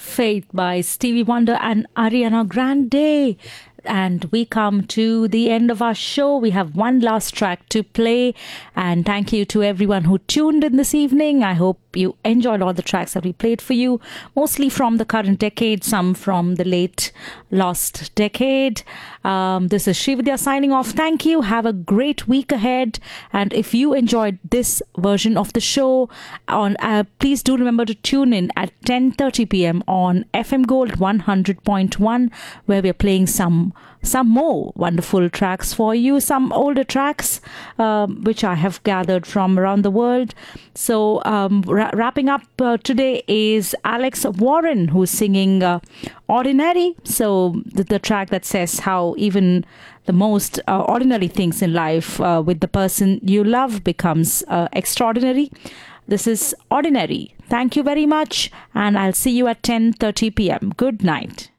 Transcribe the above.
Faith by Stevie Wonder and Ariana Grande. And we come to the end of our show. We have one last track to play. And thank you to everyone who tuned in this evening. I hope you enjoyed all the tracks that we played for you, mostly from the current decade, some from the late lost decade. This is Srividya signing off. Thank you. Have a great week ahead. And if you enjoyed this version of the show, please do remember to tune in at 10:30 p.m. on FM Gold 100.1, where we're playing some more wonderful tracks for you, some older tracks which I have gathered from around the world. So wrapping up today is Alex Warren, who's singing Ordinary. So the track that says how even the most ordinary things in life with the person you love becomes extraordinary. This is Ordinary. Thank you very much, and I'll see you at 10:30 p.m. Good night.